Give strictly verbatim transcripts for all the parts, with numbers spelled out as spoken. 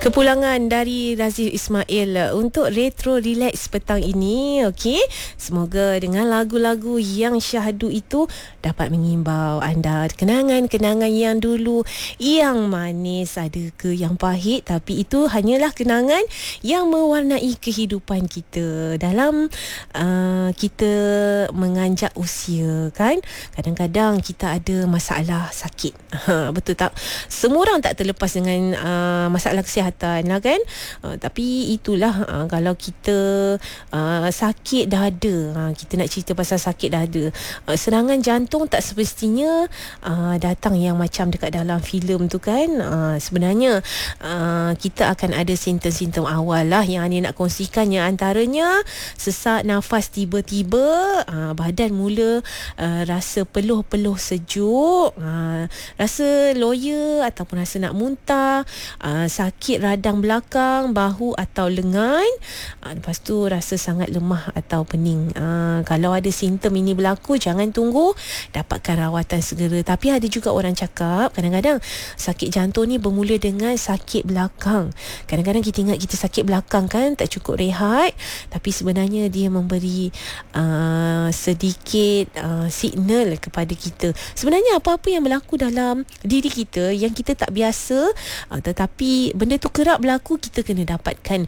Kepulangan dari Razif Ismail untuk Retro Relax petang ini. Okey, semoga dengan lagu-lagu yang syahdu itu dapat mengimbau anda kenangan-kenangan yang dulu yang manis, ada ke yang pahit, tapi itu hanyalah kenangan yang mewarnai kehidupan kita dalam uh, kita menganjak usia kan. Kadang-kadang kita ada masalah sakit. Ha, betul tak? Semua orang tak terlepas dengan uh, masalah kesihatan lah kan, uh, tapi itulah uh, kalau kita uh, sakit dada, uh, kita nak cerita pasal sakit dada, uh, serangan jantung tak semestinya uh, datang yang macam dekat dalam filem tu kan. Uh, sebenarnya uh, kita akan ada simptom-simptom awal lah yang Ani nak kongsikan, yang antaranya sesak nafas tiba-tiba, uh, badan mula uh, rasa peluh-peluh sejuk, uh, rasa loya ataupun rasa nak muntah, uh, sakit radang belakang, bahu atau lengan. Aa, lepas tu rasa sangat lemah atau pening. Aa, kalau ada simptom ini berlaku, jangan tunggu, dapatkan rawatan segera. Tapi ada juga orang cakap kadang-kadang sakit jantung ni bermula dengan sakit belakang. Kadang-kadang kita ingat kita sakit belakang kan, tak cukup rehat, tapi sebenarnya dia memberi aa, sedikit aa, signal kepada kita. Sebenarnya apa-apa yang berlaku dalam diri kita yang kita tak biasa, aa, tetapi benda tu kerap berlaku, kita kena dapatkan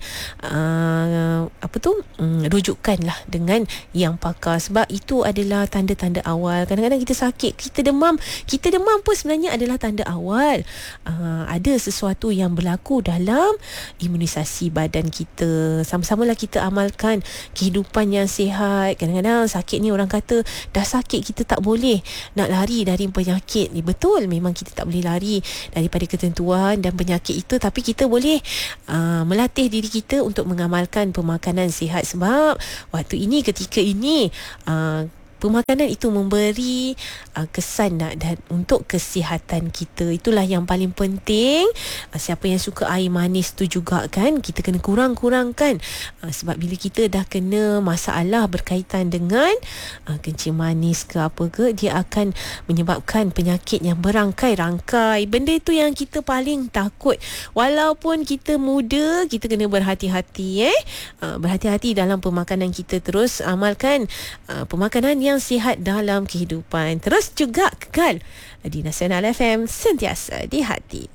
uh, apa tu um, rujukan lah dengan yang pakar, sebab itu adalah tanda-tanda awal. Kadang-kadang kita sakit, kita demam, kita demam pun sebenarnya adalah tanda awal uh, ada sesuatu yang berlaku dalam imunisasi badan kita. Sama-samalah kita amalkan kehidupan yang sihat. Kadang-kadang sakit ni orang kata dah sakit kita tak boleh nak lari dari penyakit ni. Betul, memang kita tak boleh lari daripada ketentuan dan penyakit itu, tapi kita boleh uh, melatih diri kita untuk mengamalkan pemakanan sihat, sebab waktu ini, ketika ini uh, pemakanan itu memberi uh, kesan nak, dan untuk kesihatan kita. Itulah yang paling penting. Uh, siapa yang suka air manis tu juga kan, kita kena kurang-kurangkan. Uh, sebab bila kita dah kena masalah berkaitan dengan uh, kencing manis ke apa ke, dia akan menyebabkan penyakit yang berangkai-rangkai. Benda itu yang kita paling takut. Walaupun kita muda, kita kena berhati-hati eh. Uh, berhati-hati dalam pemakanan kita. Terus amalkan uh, pemakanan yang sihat dalam kehidupan. Terus juga kekal di Nasional F M, sentiasa di hati.